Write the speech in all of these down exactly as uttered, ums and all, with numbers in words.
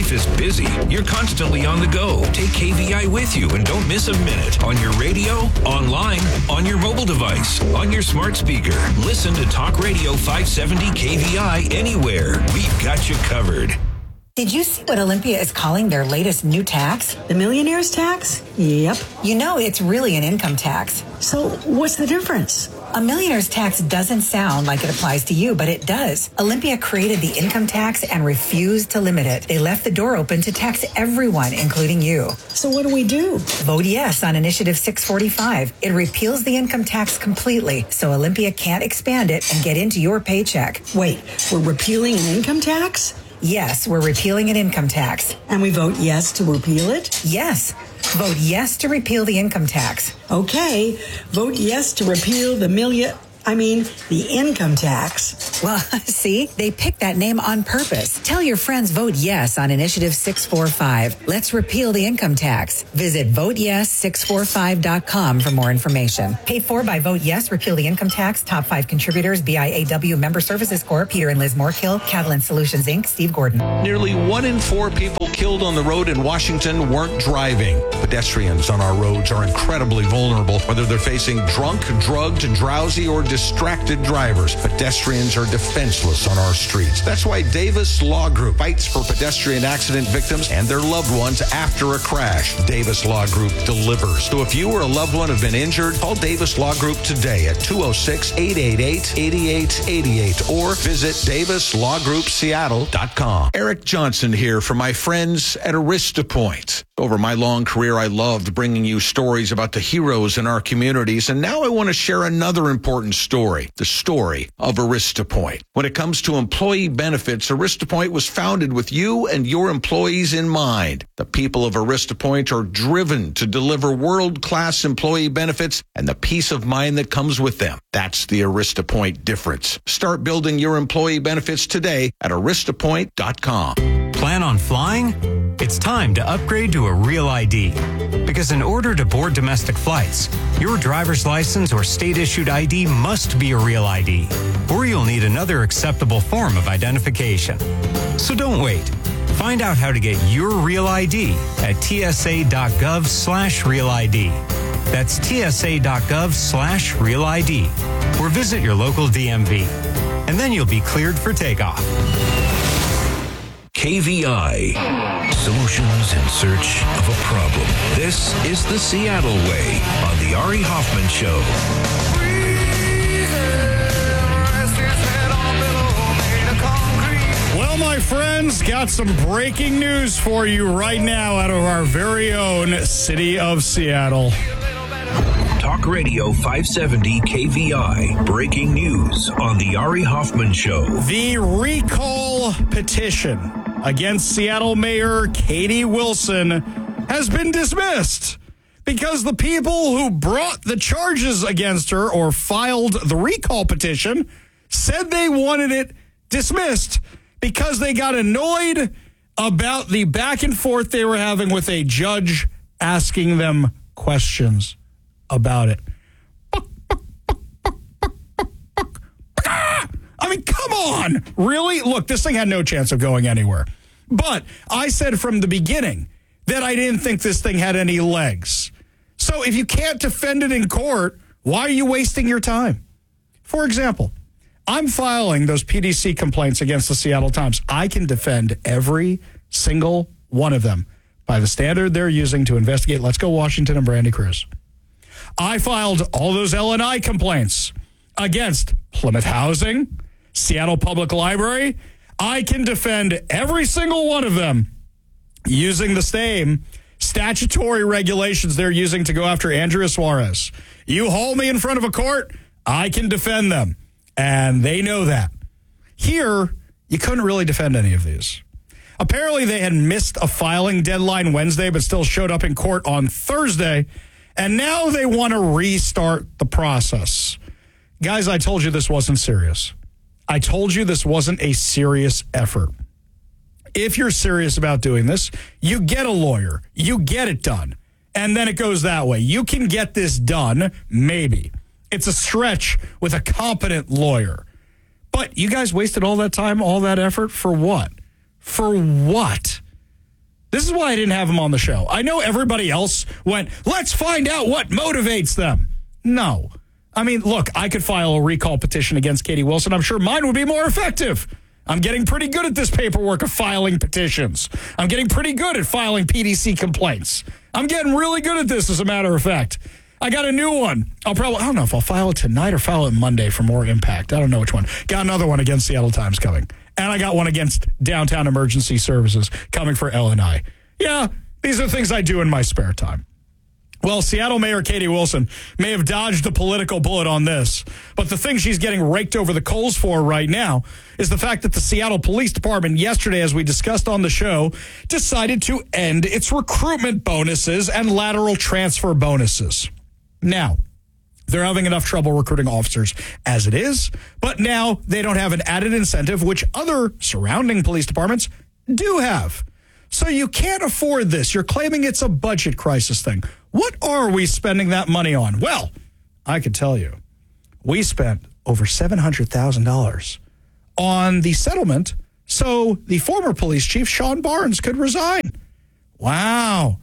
life is busy, you're constantly on the go. Take K V I with you and don't miss a minute. On your radio, online, on your mobile device, on your smart speaker. Listen to Talk Radio five seventy K V I anywhere. We've got you covered. Did you see what Olympia is calling their latest new tax? The millionaire's tax? Yep. You know, it's really an income tax. So what's the difference? A millionaire's tax doesn't sound like it applies to you, but it does. Olympia created the income tax and refused to limit it. They left the door open to tax everyone, including you. So what do we do? Vote yes on Initiative six forty-five. It repeals the income tax completely, so Olympia can't expand it and get into your paycheck. Wait, we're repealing an income tax? Yes, we're repealing an income tax. And we vote yes to repeal it? Yes. Vote yes to repeal the income tax. Okay. Vote yes to repeal the million... I mean, the income tax. Well, see, they picked that name on purpose. Tell your friends vote yes on Initiative six forty-five. Let's repeal the income tax. Visit vote yes six forty-five dot com for more information. Paid for by Vote Yes, Repeal the Income Tax. Top five contributors, B I A W Member Services Corp, Peter and Liz Moorkill, Catalan Solutions, Incorporated, Steve Gordon. Nearly one in four people killed on the road in Washington weren't driving. Pedestrians on our roads are incredibly vulnerable, whether they're facing drunk, drugged, drowsy, or distracted drivers. Pedestrians are defenseless on our streets. That's why Davis Law Group fights for pedestrian accident victims and their loved ones after a crash. Davis Law Group delivers. So if you or a loved one have been injured, call Davis Law Group today at two oh six, eight eight eight, eight eight eight eight or visit davis law group seattle dot com. Eric Johnson here for my friends at AristaPoint. Over my long career, I loved bringing you stories about the heroes in our communities, and now I want to share another important story, the story of AristaPoint. When it comes to employee benefits, AristaPoint was founded with you and your employees in mind. The people of AristaPoint are driven to deliver world-class employee benefits and the peace of mind that comes with them. That's the AristaPoint difference. Start building your employee benefits today at arista point dot com. Plan on flying? It's time to upgrade to a Real I D. Because in order to board domestic flights, your driver's license or state-issued I D must be a Real I D, or you'll need another acceptable form of identification. So don't wait. Find out how to get your Real I D at tsa.gov slash Real ID. That's tsa.gov slash Real ID. Or visit your local D M V. And then you'll be cleared for takeoff. K V I. Solutions in search of a problem. This is the Seattle Way on the Ari Hoffman Show. Well, my friends, got some breaking news for you right now out of our very own city of Seattle. Talk Radio five seventy K V I. Breaking news on the Ari Hoffman Show. The recall petition against Seattle Mayor Katie Wilson has been dismissed because the people who brought the charges against her or filed the recall petition said they wanted it dismissed because they got annoyed about the back and forth they were having with a judge asking them questions about it. I mean, come on. Really? Look, this thing had no chance of going anywhere. But I said from the beginning that I didn't think this thing had any legs. So if you can't defend it in court, why are you wasting your time? For example, I'm filing those P D C complaints against the Seattle Times. I can defend every single one of them by the standard they're using to investigate Let's Go Washington and Brandy Cruz. I filed all those L and I complaints against Plymouth Housing, Seattle Public Library. I can defend every single one of them using the same statutory regulations they're using to go after Andrea Suarez. You hold me in front of a court, I can defend them. And they know that. Here, you couldn't really defend any of these. Apparently, they had missed a filing deadline Wednesday, but still showed up in court on Thursday. And now they want to restart the process. Guys, I told you this wasn't serious. I told you this wasn't a serious effort. If you're serious about doing this, you get a lawyer. You get it done. And then it goes that way. You can get this done, maybe. It's a stretch with a competent lawyer. But you guys wasted all that time, all that effort for what? For what? This is why I didn't have him on the show. I know everybody else went, let's find out what motivates them. No. I mean, look, I could file a recall petition against Katie Wilson. I'm sure mine would be more effective. I'm getting pretty good at this paperwork of filing petitions. I'm getting pretty good at filing P D C complaints. I'm getting really good at this, as a matter of fact. I got a new one. I'll probably, I don't know if I'll file it tonight or file it Monday for more impact. I don't know which one. Got another one against Seattle Times coming. And I got one against Downtown Emergency Services coming for L and I. Yeah, these are things I do in my spare time. Well, Seattle Mayor Katie Wilson may have dodged a political bullet on this, but the thing she's getting raked over the coals for right now is the fact that the Seattle Police Department yesterday, as we discussed on the show, decided to end its recruitment bonuses and lateral transfer bonuses. Now, they're having enough trouble recruiting officers as it is, but now they don't have an added incentive, which other surrounding police departments do have. So you can't afford this. You're claiming it's a budget crisis thing. What are we spending that money on? Well, I could tell you. We spent over seven hundred thousand dollars on the settlement so the former police chief, Sean Barnes, could resign. Wow.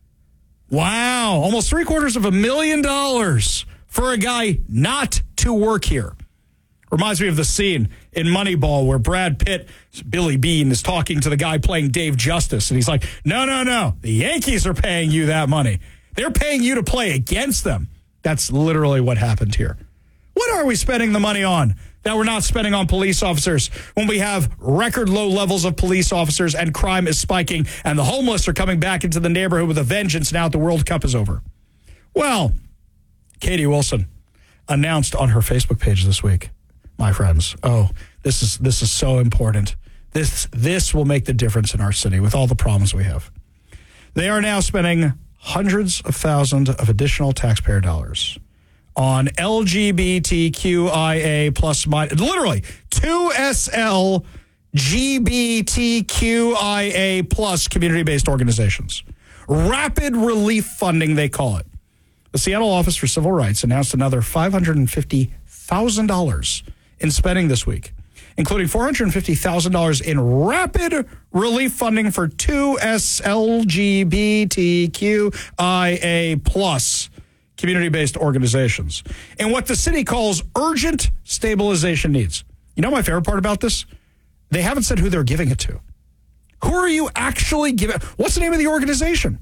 Wow. Almost three quarters of a million dollars for a guy not to work here. Reminds me of the scene in Moneyball where Brad Pitt, Billy Bean, is talking to the guy playing Dave Justice. And he's like, no, no, no. The Yankees are paying you that money. They're paying you to play against them. That's literally what happened here. What are we spending the money on that we're not spending on police officers when we have record low levels of police officers and crime is spiking and the homeless are coming back into the neighborhood with a vengeance now that the World Cup is over? Well, Katie Wilson announced on her Facebook page this week, my friends, oh, this is this is so important. This this will make the difference in our city with all the problems we have. They are now spending hundreds of thousands of additional taxpayer dollars on L G B T Q I A plus, literally two S L G B T Q I A plus community-based organizations. Rapid relief funding, they call it. The Seattle Office for Civil Rights announced another five hundred fifty thousand dollars in spending this week, including four hundred fifty thousand dollars in rapid relief funding for two S L G B T Q I A plus community-based organizations and what the city calls urgent stabilization needs. You know my favorite part about this? They haven't said who they're giving it to. Who are you actually giving? What's the name of the organization?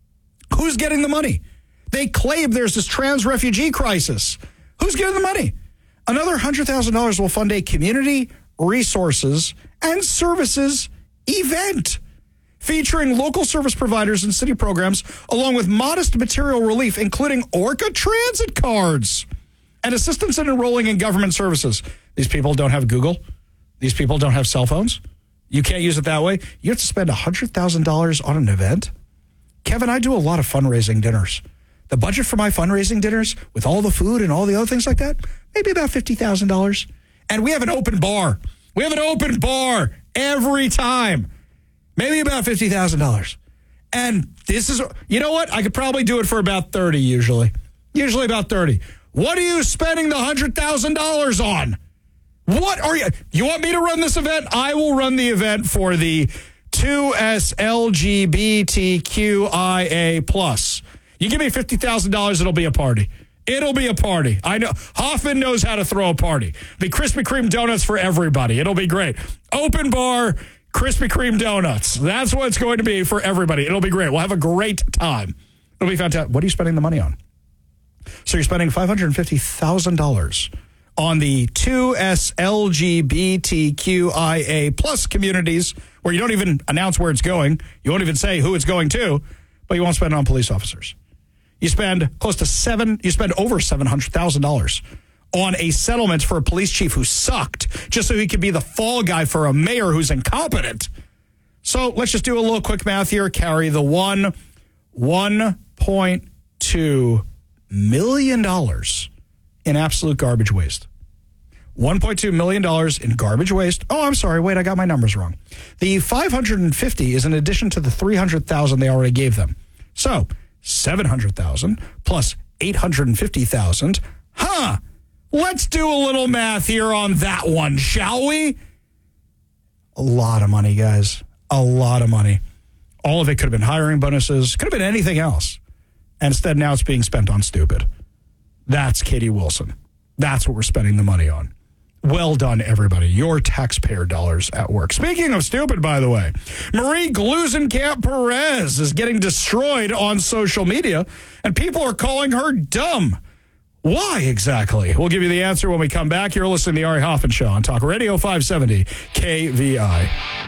Who's getting the money? They claim there's this trans refugee crisis. Who's getting the money? Another one hundred thousand dollars will fund a community resources and services event featuring local service providers and city programs, along with modest material relief, including Orca transit cards and assistance in enrolling in government services. These people don't have Google. These people don't have cell phones. You can't use it that way. You have to spend one hundred thousand dollars on an event. Kevin, I do a lot of fundraising dinners. The budget for my fundraising dinners, with all the food and all the other things like that, maybe about fifty thousand dollars. And we have an open bar. We have an open bar every time. Maybe about fifty thousand dollars. And this is, you know what? I could probably do it for about thirty usually. Usually about thirty. What are you spending the one hundred thousand dollars on? What are you? You want me to run this event? I will run the event for the two S L G B T Q I A plus. You give me fifty thousand dollars, it'll be a party. It'll be a party. I know. Hoffman knows how to throw a party. Be Krispy Kreme donuts for everybody. It'll be great. Open bar, Krispy Kreme donuts. That's what it's going to be for everybody. It'll be great. We'll have a great time. It'll be fantastic. What are you spending the money on? So you're spending five hundred fifty thousand dollars on the two S L G B T Q I A plus communities where you don't even announce where it's going. You won't even say who it's going to, but you won't spend it on police officers. You spend close to seven, you spend over seven hundred thousand dollars on a settlement for a police chief who sucked just so he could be the fall guy for a mayor who's incompetent. So let's just do a little quick math here. Carry the one, one point two million dollars in absolute garbage waste. one point two million dollars in garbage waste. Oh, I'm sorry. Wait, I got my numbers wrong. The five hundred fifty is in addition to the three hundred thousand they already gave them. So seven hundred thousand plus eight hundred fifty thousand. Huh. Let's do a little math here on that one, shall we? A lot of money, guys. A lot of money. All of it could have been hiring bonuses, could have been anything else. And instead, now it's being spent on stupid. That's Katie Wilson. That's what we're spending the money on. Well done, everybody. Your taxpayer dollars at work. Speaking of stupid, by the way, Marie Gluesenkamp Perez is getting destroyed on social media, and people are calling her dumb. Why exactly? We'll give you the answer when we come back. You're listening to the Ari Hoffman Show on Talk Radio five seventy K V I.